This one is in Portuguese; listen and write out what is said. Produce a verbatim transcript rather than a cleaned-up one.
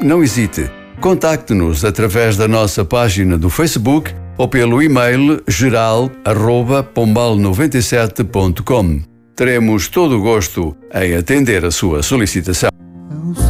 Não hesite. Contacte-nos através da nossa página do Facebook ou pelo e-mail geral arroba pombal noventa e sete ponto com. Teremos todo o gosto em atender a sua solicitação.